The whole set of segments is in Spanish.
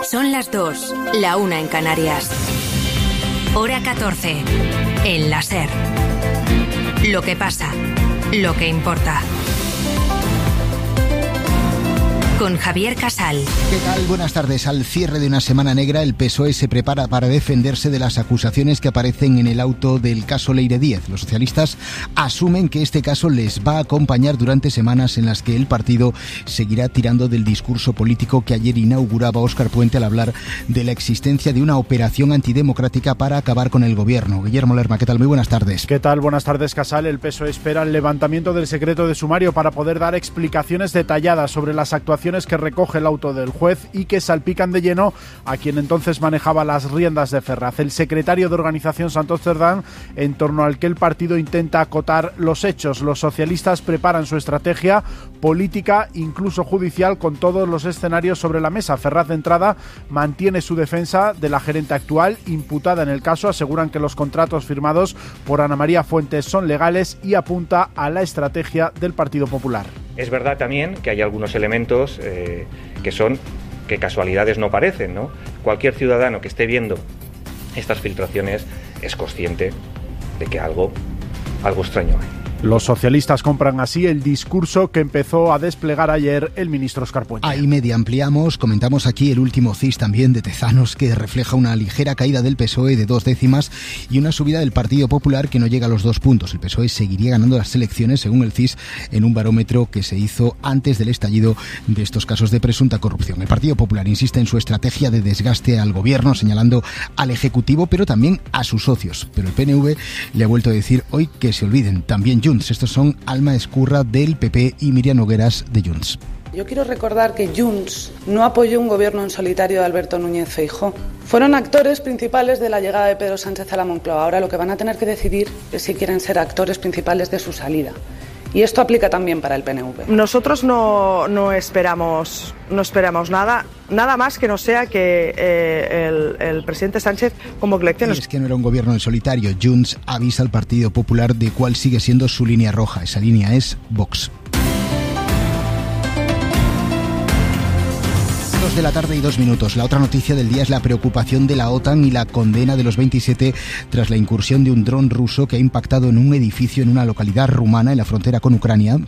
Son las 2, la 1 en Canarias. Hora 14, en la SER. Lo que pasa, lo que importa. Con Javier Casal. ¿Qué tal? Buenas tardes. Al cierre de una semana negra, el PSOE se prepara para defenderse de las acusaciones que aparecen en el auto del caso Leire Díez. Los socialistas asumen que este caso les va a acompañar durante semanas en las que el partido seguirá tirando del discurso político que ayer inauguraba Óscar Puente al hablar de la existencia de una operación antidemocrática para acabar con el gobierno. Guillermo Lerma, ¿qué tal? Muy buenas tardes. ¿Qué tal? Buenas tardes, Casal. El PSOE espera el levantamiento del secreto de sumario para poder dar explicaciones detalladas sobre las actuaciones que recoge el auto del juez y que salpican de lleno a quien entonces manejaba las riendas de Ferraz, el secretario de Organización Santos Cerdán, en torno al que el partido intenta acotar los hechos. Los socialistas preparan su estrategia política, incluso judicial, con todos los escenarios sobre la mesa. Ferraz, de entrada, mantiene su defensa de la gerente actual, imputada en el caso. Aseguran que los contratos firmados por Ana María Fuentes son legales y apunta a la estrategia del Partido Popular. Es verdad también que hay algunos elementos que casualidades no parecen, ¿no? Cualquier ciudadano que esté viendo estas filtraciones es consciente de que algo extraño hay. Los socialistas compran así el discurso que empezó a desplegar ayer el ministro Óscar Puente. Ahí media ampliamos, comentamos aquí el último CIS también de Tezanos, que refleja una ligera caída del PSOE de 2 décimas y una subida del Partido Popular que no llega a los 2 puntos. El PSOE seguiría ganando las elecciones, según el CIS, en un barómetro que se hizo antes del estallido de estos casos de presunta corrupción. El Partido Popular insiste en su estrategia de desgaste al gobierno, señalando al Ejecutivo, pero también a sus socios. Pero el PNV le ha vuelto a decir hoy que se olviden, también Junts. Estos son Alma Escurra del PP y Miriam Nogueras de Junts. Yo quiero recordar que Junts no apoyó un gobierno en solitario de Alberto Núñez Feijóo. Fueron actores principales de la llegada de Pedro Sánchez a la Moncloa. Ahora lo que van a tener que decidir es si quieren ser actores principales de su salida. Y esto aplica también para el PNV. Nosotros no esperamos nada más que no sea que el presidente Sánchez convoque elecciones. Y es que no era un gobierno en solitario. Junts avisa al Partido Popular de cuál sigue siendo su línea roja. Esa línea es Vox. 2 de la tarde y 2 minutos. La otra noticia del día es la preocupación de la OTAN y la condena de los 27 tras la incursión de un dron ruso que ha impactado en un edificio en una localidad rumana en la frontera con Ucrania.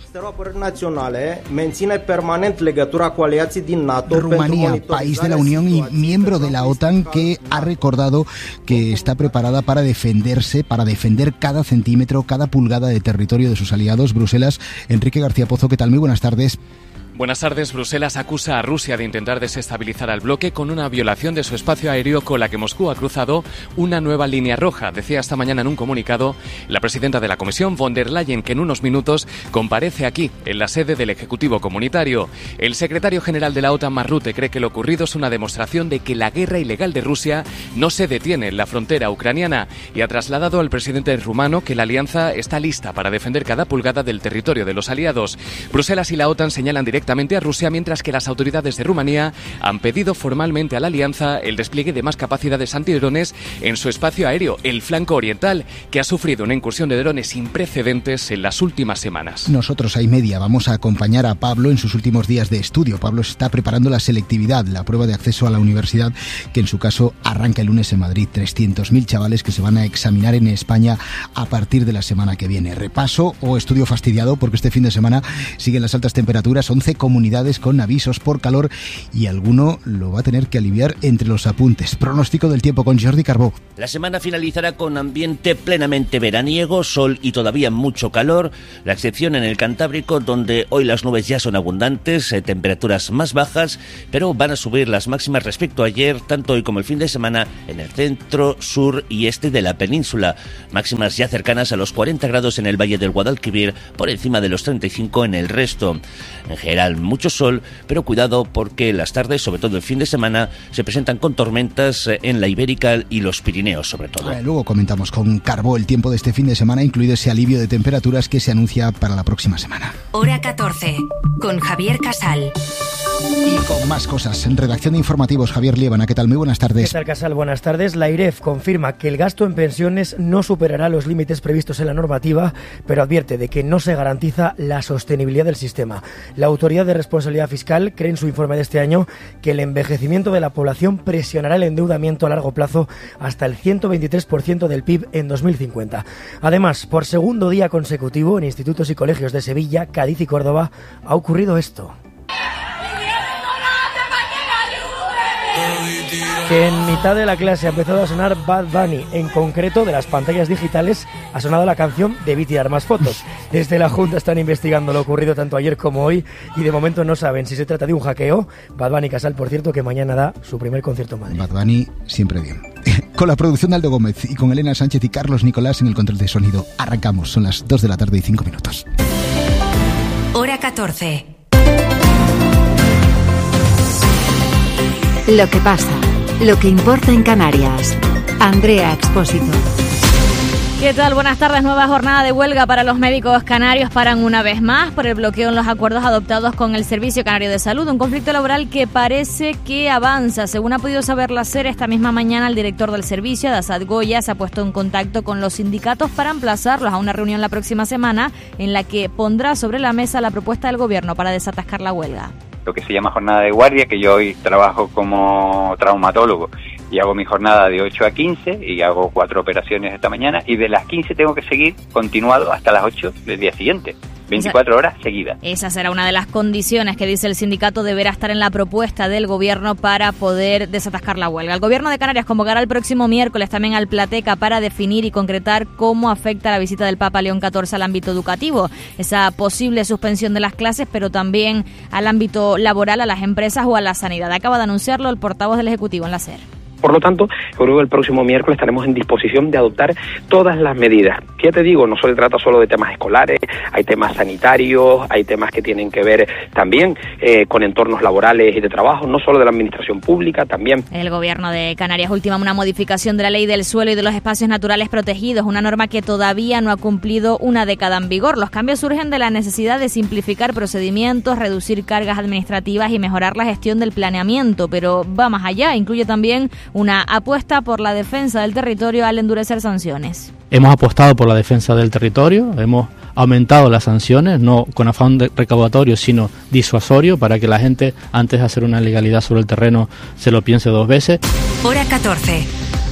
Rumanía, país de la Unión y miembro de la OTAN, que ha recordado que está preparada para defenderse, para defender cada centímetro, cada pulgada de territorio de sus aliados. Bruselas, Enrique García Pozo, ¿qué tal? Muy buenas tardes. Buenas tardes. Bruselas acusa a Rusia de intentar desestabilizar al bloque con una violación de su espacio aéreo con la que Moscú ha cruzado una nueva línea roja. Decía esta mañana en un comunicado la presidenta de la Comisión, von der Leyen, que en unos minutos comparece aquí, en la sede del Ejecutivo Comunitario. El secretario general de la OTAN, Mark Rutte, cree que lo ocurrido es una demostración de que la guerra ilegal de Rusia no se detiene en la frontera ucraniana y ha trasladado al presidente rumano que la alianza está lista para defender cada pulgada del territorio de los aliados. Bruselas y la OTAN señalan directamente a Rusia, mientras que las autoridades de Rumanía han pedido formalmente a la alianza el despliegue de más capacidades antidrones en su espacio aéreo, el flanco oriental, que ha sufrido una incursión de drones sin precedentes en las últimas semanas. Nosotros, a media, vamos a acompañar a Pablo en sus últimos días de estudio. Pablo está preparando la selectividad, la prueba de acceso a la universidad, que en su caso arranca el lunes en Madrid. 300.000 chavales que se van a examinar en España a partir de la semana que viene. Repaso o estudio fastidiado, porque este fin de semana siguen las altas temperaturas, 11 comunidades con avisos por calor y alguno lo va a tener que aliviar entre los apuntes. Pronóstico del tiempo con Jordi Carbó. La semana finalizará con ambiente plenamente veraniego, sol y todavía mucho calor, la excepción en el Cantábrico, donde hoy las nubes ya son abundantes, temperaturas más bajas, pero van a subir las máximas respecto a ayer, tanto hoy como el fin de semana, en el centro, sur y este de la península. Máximas ya cercanas a los 40 grados en el Valle del Guadalquivir, por encima de los 35 en el resto. En general, mucho sol, pero cuidado porque las tardes, sobre todo el fin de semana, se presentan con tormentas en la Ibérica y los Pirineos, sobre todo. Luego comentamos con Carbó el tiempo de este fin de semana, incluido ese alivio de temperaturas que se anuncia para la próxima semana. Hora 14, con Javier Casal. Y con más cosas, en redacción de informativos, Javier Liébana, ¿qué tal? Muy buenas tardes. ¿Qué tal, Casal? Buenas tardes. La IREF confirma que el gasto en pensiones no superará los límites previstos en la normativa, pero advierte de que no se garantiza la sostenibilidad del sistema. La autoridad Autoridad de Responsabilidad Fiscal cree en su informe de este año que el envejecimiento de la población presionará el endeudamiento a largo plazo hasta el 123% del PIB en 2050. Además, por segundo día consecutivo en institutos y colegios de Sevilla, Cádiz y Córdoba ha ocurrido esto. Que en mitad de la clase ha empezado a sonar Bad Bunny. En concreto, de las pantallas digitales ha sonado la canción Debí tirar más fotos. Desde la Junta están investigando lo ocurrido tanto ayer como hoy y de momento no saben si se trata de un hackeo. Bad Bunny Casal, por cierto, que mañana da su primer concierto en Madrid. Bad Bunny siempre bien. Con la producción de Aldo Gómez y con Elena Sánchez y Carlos Nicolás en el control de sonido. Arrancamos, son las 2 de la tarde y 5 minutos. Hora 14. Lo que pasa, lo que importa en Canarias. Andrea Expósito. ¿Qué tal? Buenas tardes. Nueva jornada de huelga para los médicos canarios. Paran una vez más por el bloqueo en los acuerdos adoptados con el Servicio Canario de Salud. Un conflicto laboral que parece que avanza. Según ha podido saber la SER, esta misma mañana el director del servicio, Adasad Goya, se ha puesto en contacto con los sindicatos para emplazarlos a una reunión la próxima semana en la que pondrá sobre la mesa la propuesta del gobierno para desatascar la huelga. Lo que se llama jornada de guardia, que yo hoy trabajo como traumatólogo y hago mi jornada de 8 a 15 y hago 4 operaciones esta mañana y de las 15 tengo que seguir continuado hasta las 8 del día siguiente. 24 horas seguidas. Esa será una de las condiciones que dice el sindicato deberá estar en la propuesta del gobierno para poder desatascar la huelga. El gobierno de Canarias convocará el próximo miércoles también al Plateca para definir y concretar cómo afecta la visita del Papa León XIV al ámbito educativo. Esa posible suspensión de las clases, pero también al ámbito laboral, a las empresas o a la sanidad. Acaba de anunciarlo el portavoz del Ejecutivo en la SER. Por lo tanto, creo que el próximo miércoles estaremos en disposición de adoptar todas las medidas. Ya te digo, no se trata solo de temas escolares, hay temas sanitarios, hay temas que tienen que ver también con entornos laborales y de trabajo, no solo de la administración pública, también. El gobierno de Canarias ultima una modificación de la ley del suelo y de los espacios naturales protegidos, una norma que todavía no ha cumplido una década en vigor. Los cambios surgen de la necesidad de simplificar procedimientos, reducir cargas administrativas y mejorar la gestión del planeamiento, pero va más allá, incluye también una apuesta por la defensa del territorio al endurecer sanciones. Hemos apostado por la defensa del territorio, hemos aumentado las sanciones, no con afán recaudatorio, sino disuasorio, para que la gente, antes de hacer una ilegalidad sobre el terreno, se lo piense 2 veces. Hora 14.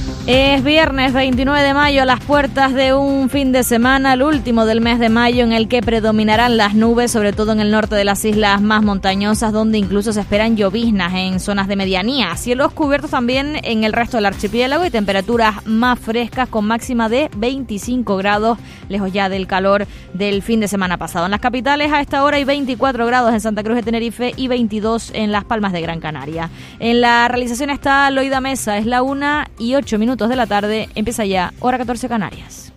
Es viernes 29 de mayo, a las puertas de un fin de semana, el último del mes de mayo, en el que predominarán las nubes, sobre todo en el norte de las islas más montañosas, donde incluso se esperan lloviznas en zonas de medianía. Cielos cubiertos también en el resto del archipiélago y temperaturas más frescas con máxima de 25 grados, lejos ya del calor del fin de semana pasado. En las capitales a esta hora hay 24 grados en Santa Cruz de Tenerife y 22 en Las Palmas de Gran Canaria. En la realización está Loida Mesa, es la 1:08 de la tarde, empieza ya Hora 14 Canarias.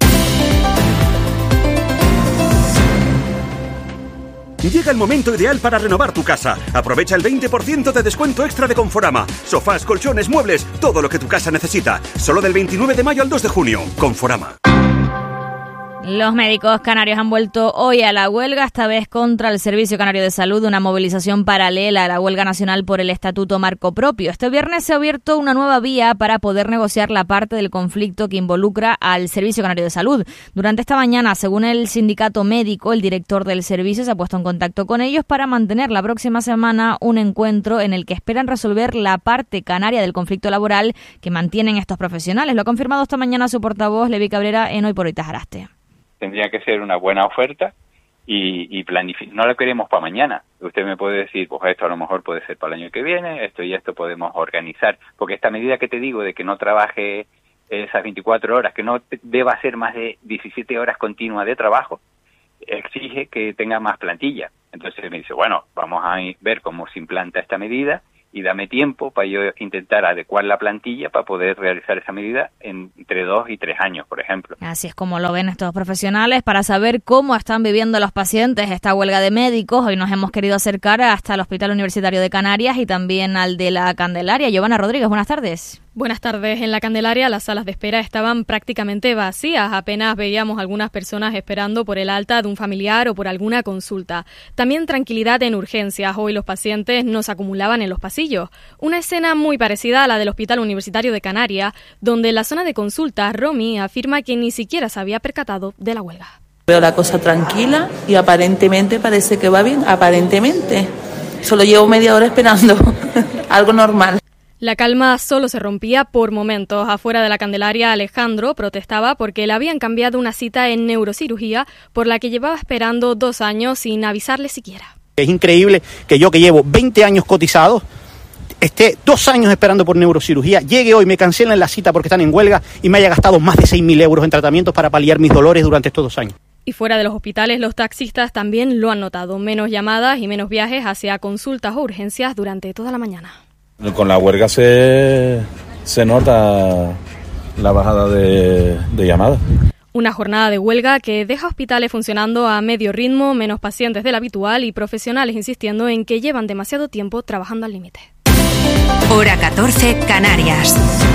Llega el momento ideal para renovar tu casa. Aprovecha el 20% de descuento extra de Conforama. Sofás, colchones, muebles, todo lo que tu casa necesita. Solo del 29 de mayo al 2 de junio. Conforama. Los médicos canarios han vuelto hoy a la huelga, esta vez contra el Servicio Canario de Salud, una movilización paralela a la huelga nacional por el Estatuto Marco Propio. Este viernes se ha abierto una nueva vía para poder negociar la parte del conflicto que involucra al Servicio Canario de Salud. Durante esta mañana, según el sindicato médico, el director del servicio se ha puesto en contacto con ellos para mantener la próxima semana un encuentro en el que esperan resolver la parte canaria del conflicto laboral que mantienen estos profesionales. Lo ha confirmado esta mañana su portavoz, Levi Cabrera, en Hoy por Hoy Tajaraste. Tendría que ser una buena oferta y planificar. No la queremos para mañana. Usted me puede decir, pues esto a lo mejor puede ser para el año que viene, esto y esto podemos organizar. Porque esta medida que te digo de que no trabaje esas 24 horas, que no deba ser más de 17 horas continuas de trabajo, exige que tenga más plantilla. Entonces me dice, bueno, vamos a ver cómo se implanta esta medida y dame tiempo para yo intentar adecuar la plantilla para poder realizar esa medida entre 2 y 3 años, por ejemplo. Así es como lo ven estos profesionales. Para saber cómo están viviendo los pacientes esta huelga de médicos, hoy nos hemos querido acercar hasta el Hospital Universitario de Canarias y también al de la Candelaria. Giovanna Rodríguez, buenas tardes. Buenas tardes. En la Candelaria las salas de espera estaban prácticamente vacías. Apenas veíamos algunas personas esperando por el alta de un familiar o por alguna consulta. También tranquilidad en urgencias. Hoy los pacientes no se acumulaban en los pasillos. Una escena muy parecida a la del Hospital Universitario de Canarias, donde en la zona de consulta Romy afirma que ni siquiera se había percatado de la huelga. Veo la cosa tranquila y aparentemente parece que va bien, aparentemente. Solo llevo media hora esperando, algo normal. La calma solo se rompía por momentos. Afuera de la Candelaria, Alejandro protestaba porque le habían cambiado una cita en neurocirugía por la que llevaba esperando 2 años sin avisarle siquiera. Es increíble que yo, que llevo 20 años cotizado, esté 2 años esperando por neurocirugía, llegue hoy, me cancelen la cita porque están en huelga y me haya gastado más de 6.000 euros en tratamientos para paliar mis dolores durante estos 2 años. Y fuera de los hospitales, los taxistas también lo han notado. Menos llamadas y menos viajes hacia consultas o urgencias durante toda la mañana. Con la huelga se nota la bajada de llamadas. Una jornada de huelga que deja hospitales funcionando a medio ritmo, menos pacientes del habitual y profesionales insistiendo en que llevan demasiado tiempo trabajando al límite. Hora 14, Canarias.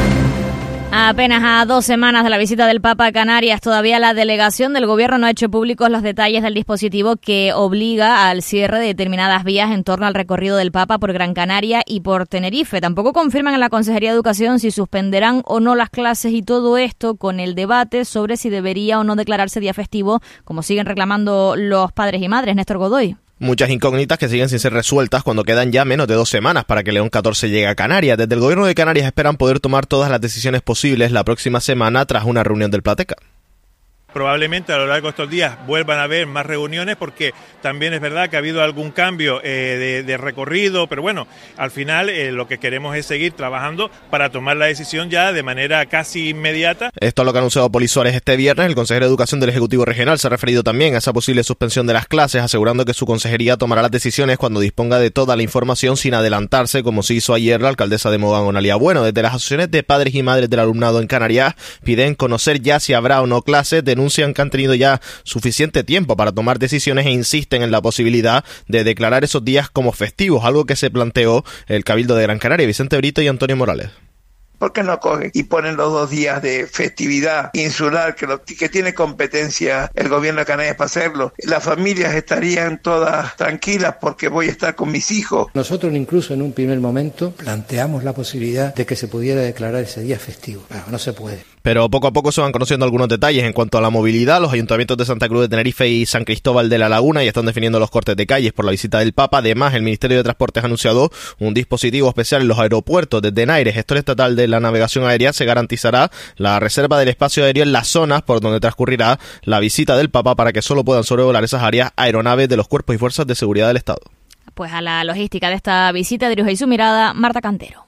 Apenas a 2 semanas de la visita del Papa a Canarias, todavía la delegación del Gobierno no ha hecho públicos los detalles del dispositivo que obliga al cierre de determinadas vías en torno al recorrido del Papa por Gran Canaria y por Tenerife. Tampoco confirman en la Consejería de Educación si suspenderán o no las clases, y todo esto con el debate sobre si debería o no declararse día festivo, como siguen reclamando los padres y madres. Néstor Godoy. Muchas incógnitas que siguen sin ser resueltas cuando quedan ya menos de 2 semanas para que León 14 llegue a Canarias. Desde el Gobierno de Canarias esperan poder tomar todas las decisiones posibles la próxima semana tras una reunión del Plateca. Probablemente a lo largo de estos días vuelvan a haber más reuniones, porque también es verdad que ha habido algún cambio de recorrido, pero bueno, al final lo que queremos es seguir trabajando para tomar la decisión ya de manera casi inmediata. Esto es lo que ha anunciado Poli Suárez este viernes. El consejero de Educación del Ejecutivo Regional se ha referido también a esa posible suspensión de las clases, asegurando que su consejería tomará las decisiones cuando disponga de toda la información sin adelantarse, como se hizo ayer la alcaldesa de Mogán, Onalia Bueno. Desde las asociaciones de padres y madres del alumnado en Canarias piden conocer ya si habrá o no clases, denuncian que han tenido ya suficiente tiempo para tomar decisiones e insisten en la posibilidad de declarar esos días como festivos, algo que se planteó el Cabildo de Gran Canaria. Vicente Brito y Antonio Morales. ¿Por qué no cogen y ponen los 2 días de festividad insular que tiene competencia el gobierno de Canarias para hacerlo? Las familias estarían todas tranquilas porque voy a estar con mis hijos. Nosotros incluso en un primer momento planteamos la posibilidad de que se pudiera declarar ese día festivo. Pero no se puede. Pero poco a poco se van conociendo algunos detalles en cuanto a la movilidad. Los ayuntamientos de Santa Cruz de Tenerife y San Cristóbal de la Laguna ya están definiendo los cortes de calles por la visita del Papa. Además, el Ministerio de Transportes ha anunciado un dispositivo especial en los aeropuertos. Desde NAIRE, gestor estatal de la navegación aérea, se garantizará la reserva del espacio aéreo en las zonas por donde transcurrirá la visita del Papa para que solo puedan sobrevolar esas áreas aeronaves de los cuerpos y fuerzas de seguridad del Estado. Pues a la logística de esta visita dirige su mirada Marta Cantero.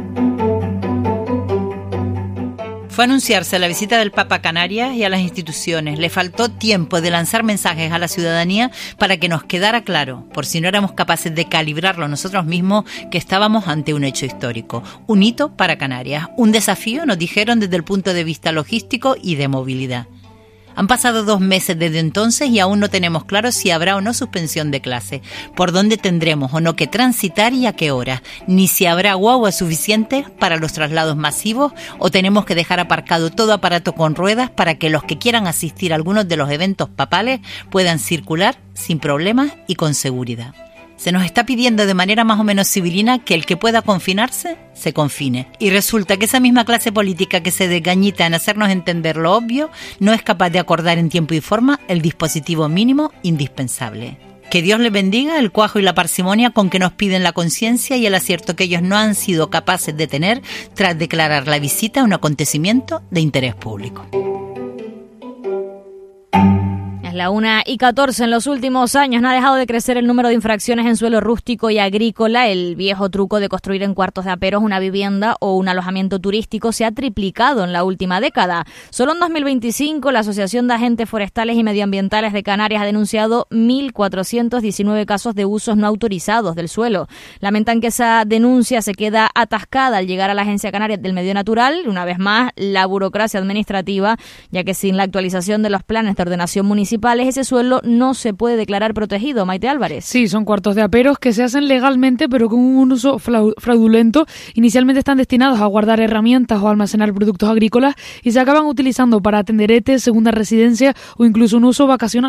Fue anunciarse la visita del Papa a Canarias y a las instituciones. Le faltó tiempo de lanzar mensajes a la ciudadanía para que nos quedara claro, por si no éramos capaces de calibrarlo nosotros mismos, que estábamos ante un hecho histórico, un hito para Canarias, un desafío, nos dijeron, desde el punto de vista logístico y de movilidad. Han pasado 2 meses desde entonces y aún no tenemos claro si habrá o no suspensión de clase, por dónde tendremos o no que transitar y a qué hora, ni si habrá guaguas suficientes para los traslados masivos o tenemos que dejar aparcado todo aparato con ruedas para que los que quieran asistir a algunos de los eventos papales puedan circular sin problemas y con seguridad. Se nos está pidiendo de manera más o menos civilina que el que pueda confinarse, se confine. Y resulta que esa misma clase política que se desgañita en hacernos entender lo obvio, no es capaz de acordar en tiempo y forma el dispositivo mínimo indispensable. Que Dios les bendiga el cuajo y la parsimonia con que nos piden la conciencia y el acierto que ellos no han sido capaces de tener tras declarar la visita un acontecimiento de interés público. Es la 1:14. En los últimos años no ha dejado de crecer el número de infracciones en suelo rústico y agrícola. El viejo truco de construir en cuartos de aperos una vivienda o un alojamiento turístico se ha triplicado en la última década. Solo en 2025 la Asociación de Agentes Forestales y Medioambientales de Canarias ha denunciado 1.419 casos de usos no autorizados del suelo. Lamentan que esa denuncia se queda atascada al llegar a la Agencia Canaria del Medio Natural. Una vez más, la burocracia administrativa, ya que sin la actualización de los planes de ordenación municipal ese suelo no se puede declarar protegido. Maite Álvarez. Sí, son cuartos de aperos que se hacen legalmente pero con un uso fraudulento. Inicialmente están destinados a guardar herramientas o almacenar productos agrícolas y se acaban utilizando para tenderetes, segunda residencia o incluso un uso vacacional.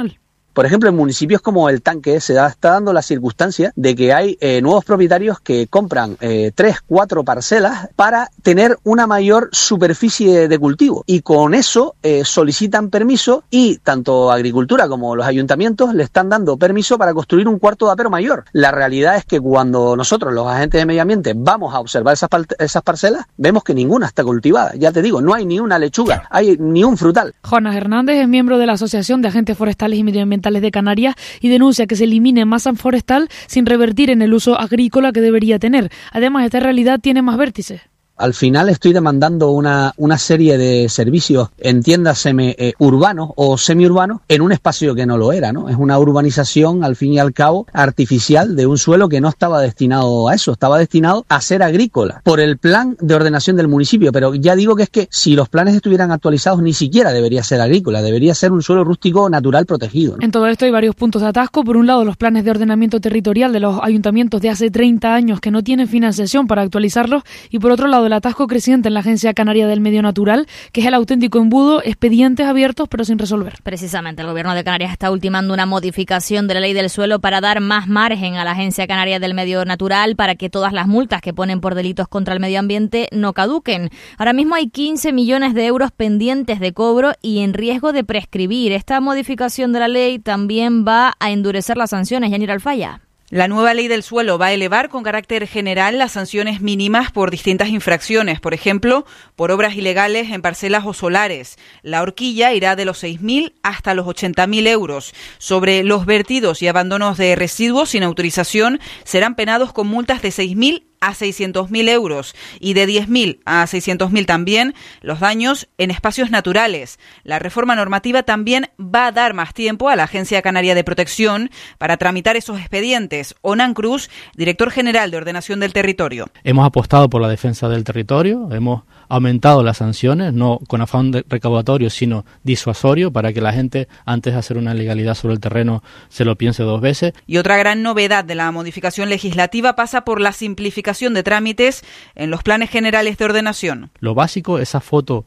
Por ejemplo, en municipios como El Tanque se está dando la circunstancia de que hay nuevos propietarios que compran 3, 4 parcelas para tener una mayor superficie de cultivo y con eso solicitan permiso y tanto Agricultura como los ayuntamientos le están dando permiso para construir un cuarto de apero mayor. La realidad es que cuando nosotros, los agentes de medio ambiente, vamos a observar esas parcelas, vemos que ninguna está cultivada. Ya te digo, no hay ni una lechuga, hay ni un frutal. Jonas Hernández es miembro de la Asociación de Agentes Forestales y Medioambientales de Canarias y denuncia que se elimine masa forestal sin revertir en el uso agrícola que debería tener. Además, esta realidad tiene más vértices. Al final estoy demandando una serie de servicios, entiéndaseme, urbanos o semiurbanos, en un espacio que no lo era, ¿no? Es una urbanización, al fin y al cabo, artificial de un suelo que no estaba destinado a eso, estaba destinado a ser agrícola, por el plan de ordenación del municipio, pero ya digo que es que si los planes estuvieran actualizados ni siquiera debería ser agrícola, debería ser un suelo rústico natural protegido, ¿no? En todo esto hay varios puntos de atasco. Por un lado, los planes de ordenamiento territorial de los ayuntamientos de hace 30 años que no tienen financiación para actualizarlos y por otro lado, el atasco creciente en la Agencia Canaria del Medio Natural, que es el auténtico embudo, expedientes abiertos pero sin resolver. Precisamente, el Gobierno de Canarias está ultimando una modificación de la ley del suelo para dar más margen a la Agencia Canaria del Medio Natural para que todas las multas que ponen por delitos contra el medio ambiente no caduquen. Ahora mismo hay 15 millones de euros pendientes de cobro y en riesgo de prescribir. Esta modificación de la ley también va a endurecer las sanciones. Yanira Alfaya. La nueva ley del suelo va a elevar con carácter general las sanciones mínimas por distintas infracciones, por ejemplo, por obras ilegales en parcelas o solares. La horquilla irá de los 6.000 hasta los 80.000 euros. Sobre los vertidos y abandonos de residuos sin autorización, serán penados con multas de 6.000 a 600.000 euros y de 10.000 a 600.000 también los daños en espacios naturales. La reforma normativa también va a dar más tiempo a la Agencia Canaria de Protección para tramitar esos expedientes. Onan Cruz, director general de Ordenación del Territorio. Hemos apostado por la defensa del territorio, hemos aumentado las sanciones, no con afán recaudatorio, sino disuasorio, para que la gente, antes de hacer una ilegalidad sobre el terreno, se lo piense 2 veces. Y otra gran novedad de la modificación legislativa pasa por la simplificación de trámites en los planes generales de ordenación. Lo básico, esa foto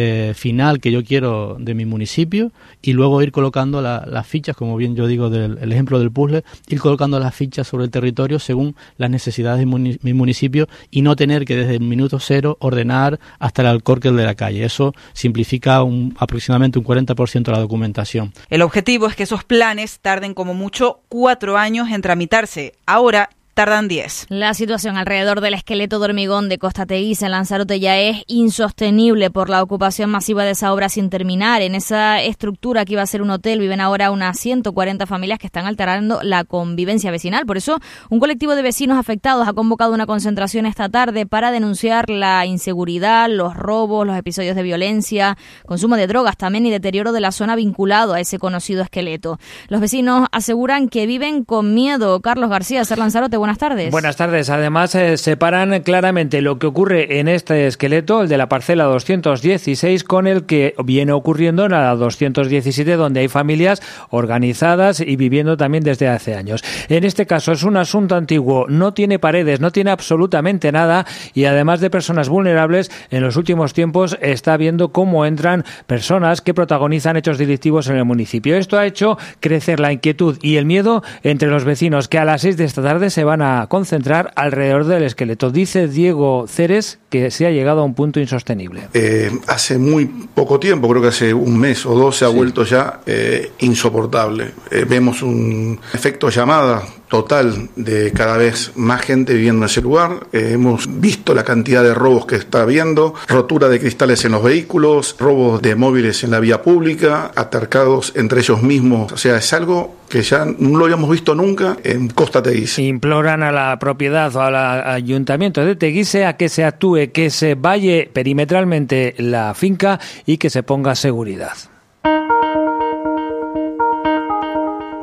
final que yo quiero de mi municipio y luego ir colocando las fichas, como bien yo digo el ejemplo del puzzle, ir colocando las fichas sobre el territorio según las necesidades de mi municipio y no tener que desde el minuto cero ordenar hasta el alcorque de la calle. Eso simplifica aproximadamente un 40% la documentación. El objetivo es que esos planes tarden como mucho 4 años en tramitarse. Ahora tardan 10. La situación alrededor del esqueleto de hormigón de Costa Teguise en Lanzarote ya es insostenible por la ocupación masiva de esa obra sin terminar. En esa estructura que iba a ser un hotel viven ahora unas 140 familias que están alterando la convivencia vecinal. Por eso, un colectivo de vecinos afectados ha convocado una concentración esta tarde para denunciar la inseguridad, los robos, los episodios de violencia, consumo de drogas también y deterioro de la zona vinculado a ese conocido esqueleto. Los vecinos aseguran que viven con miedo. Carlos García, Ser Lanzarote, buenas tardes. Buenas tardes. Además, separan claramente lo que ocurre en este esqueleto, el de la parcela 216, con el que viene ocurriendo en la 217, donde hay familias organizadas y viviendo también desde hace años. En este caso es un asunto antiguo, no tiene paredes, no tiene absolutamente nada y además de personas vulnerables, en los últimos tiempos está viendo cómo entran personas que protagonizan hechos delictivos en el municipio. Esto ha hecho crecer la inquietud y el miedo entre los vecinos que a las 6 de esta tarde se van a concentrar alrededor del esqueleto. Dice Diego Ceres que se ha llegado a un punto insostenible. Hace muy poco tiempo, creo que hace un mes o 2, se ha vuelto ya insoportable. Vemos un efecto llamada total de cada vez más gente viviendo en ese lugar. Hemos visto la cantidad de robos que está habiendo, rotura de cristales en los vehículos, robos de móviles en la vía pública, atarcados entre ellos mismos. O sea, es algo que ya no lo habíamos visto nunca en Costa Teguise. Imploran a la propiedad o al ayuntamiento de Teguise a que se actúe, que se valle perimetralmente la finca y que se ponga seguridad.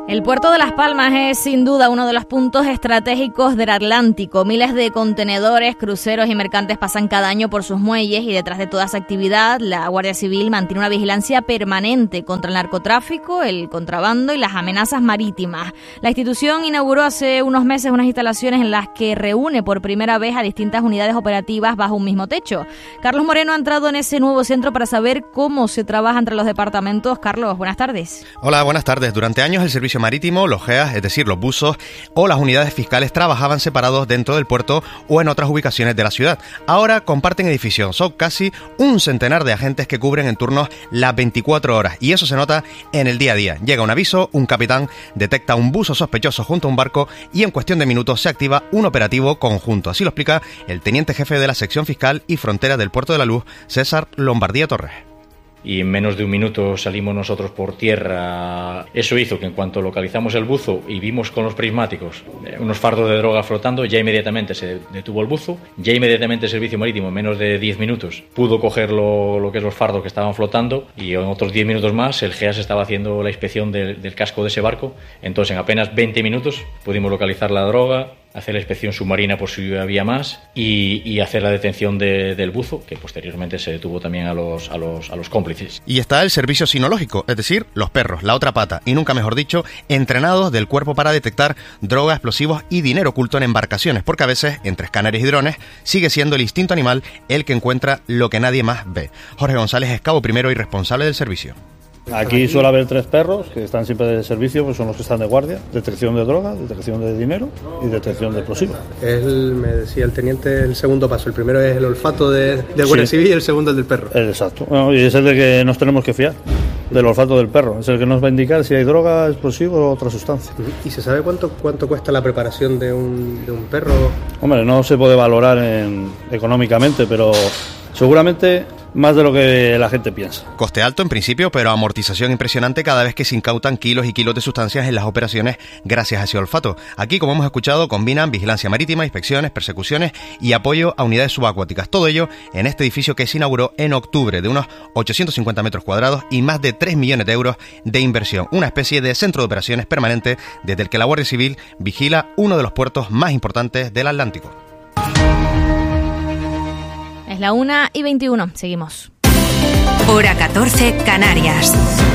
El puerto de Las Palmas es sin duda uno de los puntos estratégicos del Atlántico. Miles de contenedores, cruceros y mercantes pasan cada año por sus muelles y detrás de toda esa actividad la Guardia Civil mantiene una vigilancia permanente contra el narcotráfico, el contrabando y las amenazas marítimas. La institución inauguró hace unos meses unas instalaciones en las que reúne por primera vez a distintas unidades operativas bajo un mismo techo. Carlos Moreno ha entrado en ese nuevo centro para saber cómo se trabaja entre los departamentos. Carlos, buenas tardes. Hola, buenas tardes. Durante años el servicio marítimo, los GEAS, es decir, los buzos o las unidades fiscales trabajaban separados dentro del puerto o en otras ubicaciones de la ciudad. Ahora comparten edificio. Son casi un centenar de agentes que cubren en turnos las 24 horas y eso se nota en el día a día. Llega un aviso, un capitán detecta un buzo sospechoso junto a un barco y en cuestión de minutos se activa un operativo conjunto. Así lo explica el teniente jefe de la sección fiscal y frontera del Puerto de la Luz, César Lombardía Torres. Y en menos de un minuto salimos nosotros por tierra. Eso hizo que en cuanto localizamos el buzo y vimos con los prismáticos unos fardos de droga flotando, ya inmediatamente se detuvo el buzo, ya inmediatamente el servicio marítimo en menos de 10 minutos pudo coger lo que es los fardos que estaban flotando y en otros 10 minutos más el GEAS estaba haciendo la inspección del casco de ese barco. Entonces en apenas 20 minutos pudimos localizar la droga, hacer la inspección submarina por si había más y hacer la detención del buzo, que posteriormente se detuvo también a los cómplices. Y está el servicio sinológico, es decir, los perros, la otra pata, y nunca mejor dicho, entrenados del cuerpo para detectar drogas, explosivos y dinero oculto en embarcaciones, porque a veces, entre escáneres y drones, sigue siendo el instinto animal el que encuentra lo que nadie más ve. Jorge González es cabo primero y responsable del servicio. Aquí suele haber 3 perros que están siempre de servicio, pues son los que están de guardia: detección de droga, detección de dinero y detección de explosivos. Me decía el teniente, el segundo paso. El primero es el olfato del Guardia Civil y el segundo el del perro. Exacto. Bueno, y es el de que nos tenemos que fiar, del olfato del perro. Es el que nos va a indicar si hay droga, explosivo o otra sustancia. ¿Y se sabe cuánto cuesta la preparación de un perro? Hombre, no se puede valorar económicamente, pero seguramente más de lo que la gente piensa. Coste alto en principio, pero amortización impresionante cada vez que se incautan kilos y kilos de sustancias en las operaciones gracias a ese olfato. Aquí, como hemos escuchado, combinan vigilancia marítima, inspecciones, persecuciones y apoyo a unidades subacuáticas. Todo ello en este edificio que se inauguró en octubre, de unos 850 metros cuadrados y más de 3 millones de euros de inversión. Una especie de centro de operaciones permanente desde el que la Guardia Civil vigila uno de los puertos más importantes del Atlántico. Es la 1:21. Seguimos. Hora 14, Canarias.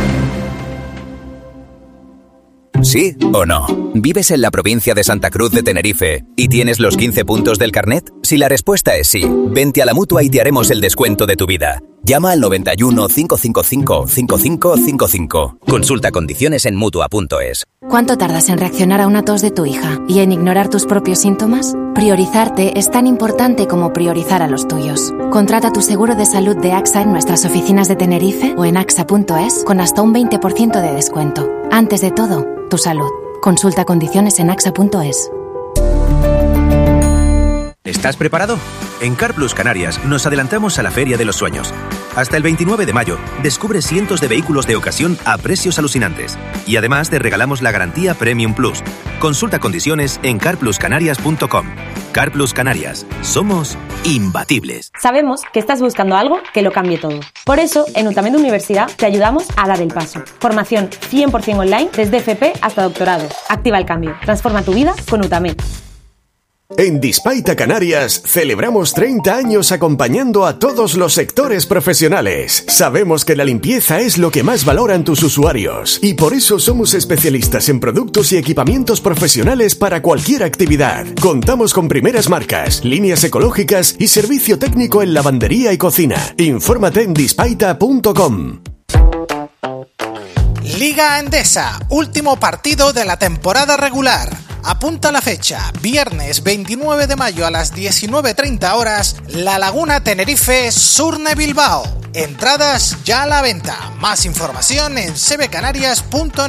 ¿Sí o no? ¿Vives en la provincia de Santa Cruz de Tenerife y tienes los 15 puntos del carnet? Si la respuesta es sí, vente a la Mutua y te haremos el descuento de tu vida. Llama al 91 555 5555. Consulta condiciones en Mutua.es. ¿Cuánto tardas en reaccionar a una tos de tu hija y en ignorar tus propios síntomas? Priorizarte es tan importante como priorizar a los tuyos. Contrata tu seguro de salud de AXA en nuestras oficinas de Tenerife o en AXA.es con hasta un 20% de descuento. Antes de todo, tu salud. Consulta condiciones en AXA.es. ¿Estás preparado? En CarPlus Canarias nos adelantamos a la Feria de los Sueños. Hasta el 29 de mayo, descubre cientos de vehículos de ocasión a precios alucinantes. Y además te regalamos la garantía Premium Plus. Consulta condiciones en carpluscanarias.com. CarPlus Canarias. Somos imbatibles. Sabemos que estás buscando algo que lo cambie todo. Por eso, en Utamed Universidad te ayudamos a dar el paso. Formación 100% online desde FP hasta doctorado. Activa el cambio. Transforma tu vida con Utamed. En Dispaita Canarias celebramos 30 años acompañando a todos los sectores profesionales. Sabemos que la limpieza es lo que más valoran tus usuarios y por eso somos especialistas en productos y equipamientos profesionales para cualquier actividad. Contamos con primeras marcas, líneas ecológicas y servicio técnico en lavandería y cocina. Infórmate en dispaita.com. Liga Endesa, último partido de la temporada regular. Apunta la fecha, viernes 29 de mayo a las 19:30 horas, La Laguna Tenerife, Surne Bilbao. Entradas ya a la venta. Más información en cbcanarias.net.